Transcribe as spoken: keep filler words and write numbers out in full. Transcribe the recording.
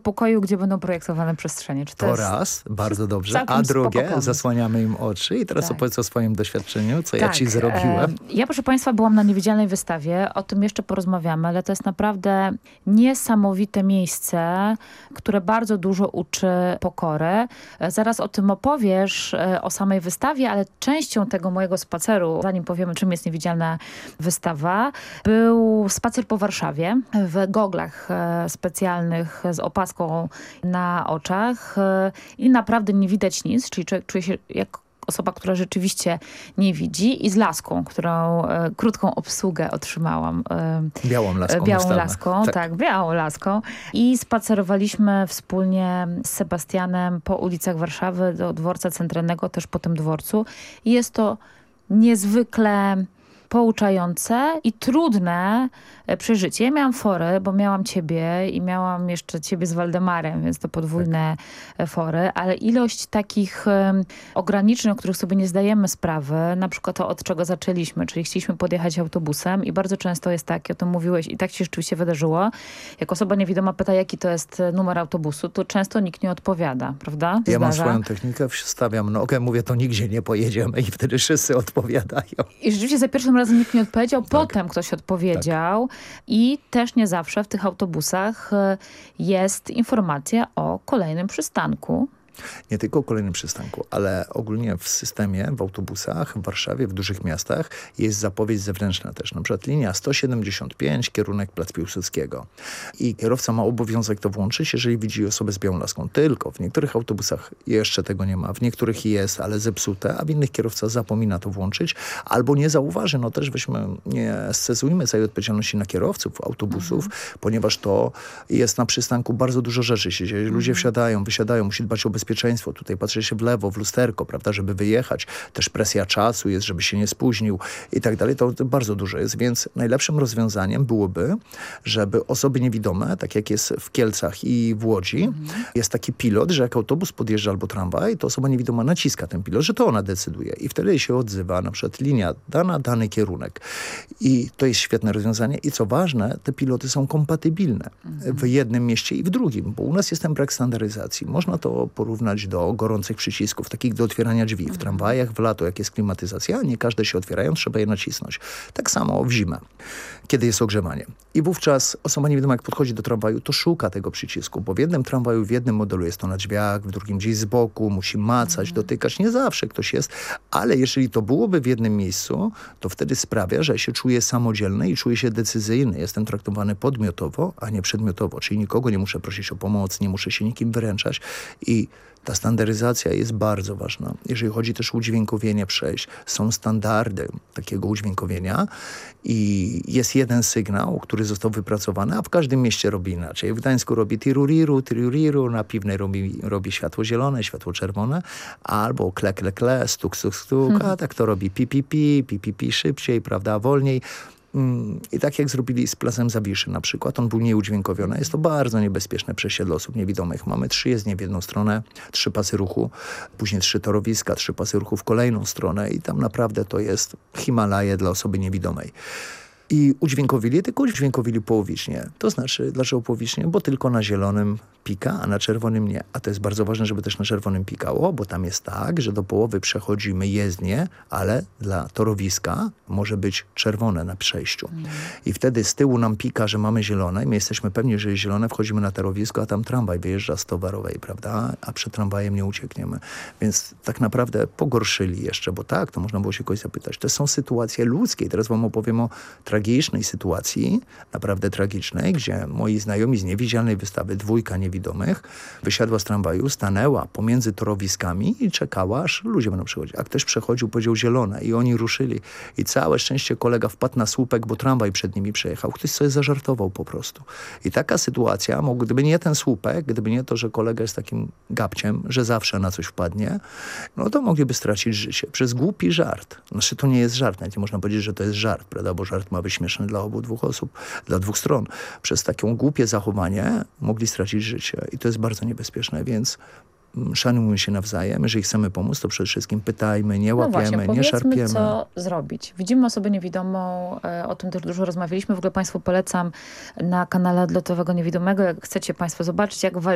pokoju, gdzie będą projektowane przestrzenie. Czy to to jest raz, bardzo dobrze. A całkiem drugie, spoko pomysł. zasłaniamy im oczy i teraz Tak. opowiedz o swoim doświadczeniu, co ja Tak, ci zrobiłem. e, Ja, proszę państwa, byłam na Niewidzialnej wystawie, o tym jeszcze porozmawiamy, ale to jest naprawdę niesamowite miejsce, które bardzo dużo uczy pokory. E, Zaraz o tym opowiesz, e, o samej wystawie, ale częścią tego mojego spaceru, zanim powiemy, czym jest Niewidzialna wystawa, był spacer po Warszawie w goglach e, specjalnych z opaską na oczach e, i naprawdę nie widać nic, czyli człowiek czuje się jak osoba, która rzeczywiście nie widzi i z laską, którą e, krótką obsługę otrzymałam. E, Białą laską. białą ustalmy. laską, tak. tak, białą laską. I spacerowaliśmy wspólnie z Sebastianem po ulicach Warszawy do dworca centralnego, też po tym dworcu. I jest to niezwykle pouczające i trudne e, przeżycie. Ja miałam fory, bo miałam ciebie i miałam jeszcze ciebie z Waldemarem, więc to podwójne tak. fory, ale ilość takich um, ograniczeń, o których sobie nie zdajemy sprawy, na przykład to, od czego zaczęliśmy, czyli chcieliśmy podjechać autobusem i bardzo często jest tak, o tym mówiłeś i tak się rzeczywiście wydarzyło, jak osoba niewidoma pyta, jaki to jest numer autobusu, to często nikt nie odpowiada, prawda? Ja Zdarza. mam swoją technikę, wstawiam nogę, mówię, to nigdzie nie pojedziemy i wtedy wszyscy odpowiadają. I rzeczywiście za pierwszym razem nikt nie odpowiedział, tak. potem ktoś odpowiedział tak. i też nie zawsze w tych autobusach jest informacja o kolejnym przystanku. Nie tylko o kolejnym przystanku, ale ogólnie w systemie, w autobusach, w Warszawie, w dużych miastach jest zapowiedź zewnętrzna też. Na przykład linia sto siedemdziesiąt pięć, kierunek Plac Piłsudskiego. I kierowca ma obowiązek to włączyć, jeżeli widzi osobę z białą laską. Tylko w niektórych autobusach jeszcze tego nie ma, w niektórych jest, ale zepsute, a w innych kierowca zapomina to włączyć albo nie zauważy. No też weźmy, nie scezujmy całej odpowiedzialności na kierowców autobusów, mhm. ponieważ to jest na przystanku bardzo dużo rzeczy się dzieje. Ludzie mhm. wsiadają, wysiadają, musi dbać o bezpieczeństwo. Tutaj patrzy się w lewo, w lusterko, prawda, żeby wyjechać. Też presja czasu jest, żeby się nie spóźnił i tak dalej. To, to bardzo dużo jest, więc najlepszym rozwiązaniem byłoby, żeby osoby niewidome, tak jak jest w Kielcach i w Łodzi, mhm. jest taki pilot, że jak autobus podjeżdża albo tramwaj, to osoba niewidoma naciska ten pilot, że to ona decyduje. I wtedy się odzywa na przykład linia dana, dany kierunek. I to jest świetne rozwiązanie. I co ważne, te piloty są kompatybilne mhm. w jednym mieście i w drugim, bo u nas jest ten brak standaryzacji. Można to porównać do gorących przycisków, takich do otwierania drzwi. W tramwajach w lato, jak jest klimatyzacja, nie każde się otwierają, trzeba je nacisnąć. Tak samo w zimę, kiedy jest ogrzewanie. I wówczas osoba niewidoma, jak podchodzi do tramwaju, to szuka tego przycisku, bo w jednym tramwaju, w jednym modelu jest to na drzwiach, w drugim gdzieś z boku, musi macać, dotykać. Nie zawsze ktoś jest, ale jeżeli to byłoby w jednym miejscu, to wtedy sprawia, że się czuje samodzielny i czuje się decyzyjny. Jestem traktowany podmiotowo, a nie przedmiotowo, czyli nikogo nie muszę prosić o pomoc, nie muszę się nikim wyręczać i ta standaryzacja jest bardzo ważna. Jeżeli chodzi też o udźwiękowienie przejść, są standardy takiego udźwiękowienia i jest jeden sygnał, który został wypracowany, a w każdym mieście robi inaczej. W Gdańsku robi tiruriru, tiruriru, na Piwnej robi, robi światło zielone, światło czerwone, albo kle, kle, kle, stuk, stuk, stuk, hmm. a tak to robi pi, pi, pi, pi, pi, pi szybciej, prawda, wolniej. I tak jak zrobili z Placem Zawiszy na przykład, on był nieudźwiękowiony. Jest to bardzo niebezpieczne przejście dla osób niewidomych. Mamy trzy jezdnie w jedną stronę, trzy pasy ruchu, później trzy torowiska, trzy pasy ruchu w kolejną stronę i tam naprawdę to jest Himalaje dla osoby niewidomej. I udźwiękowili, tylko udźwiękowili połowicznie. To znaczy, dlaczego połowicznie? Bo tylko na zielonym pika, a na czerwonym nie. A to jest bardzo ważne, żeby też na czerwonym pikało, bo tam jest tak, że do połowy przechodzimy jezdnię, ale dla torowiska może być czerwone na przejściu. Mm. I wtedy z tyłu nam pika, że mamy zielone. My jesteśmy pewni, że jest zielone, wchodzimy na torowisko, a tam tramwaj wyjeżdża z towarowej, prawda? A przed tramwajem nie uciekniemy. Więc tak naprawdę pogorszyli jeszcze, bo tak, to można było się kogoś zapytać. To są sytuacje ludzkie. I teraz wam opowiem o tragicznej sytuacji, naprawdę tragicznej, gdzie moi znajomi z niewidzialnej wystawy, dwójka niewidomych, wysiadła z tramwaju, stanęła pomiędzy torowiskami i czekała, aż ludzie będą przechodzić. A ktoś przechodził, powiedział zielone i oni ruszyli. I całe szczęście kolega wpadł na słupek, bo tramwaj przed nimi przejechał. Ktoś sobie zażartował po prostu. I taka sytuacja, gdyby nie ten słupek, gdyby nie to, że kolega jest takim gabciem, że zawsze na coś wpadnie, no to mogliby stracić życie. Przez głupi żart. Znaczy to nie jest żart, nawet nie można powiedzieć, że to jest żart, prawda, bo żart ma być śmieszny dla obu dwóch osób, dla dwóch stron. Przez takie głupie zachowanie mogli stracić życie i to jest bardzo niebezpieczne, więc szanujmy się nawzajem. Jeżeli chcemy pomóc, to przede wszystkim pytajmy, nie łapiemy, no właśnie, nie szarpiemy. Co zrobić. Widzimy osobę niewidomą, o tym też dużo rozmawialiśmy. W ogóle Państwu polecam na kanale Odlotowego Niewidomego, jak chcecie Państwo zobaczyć, jak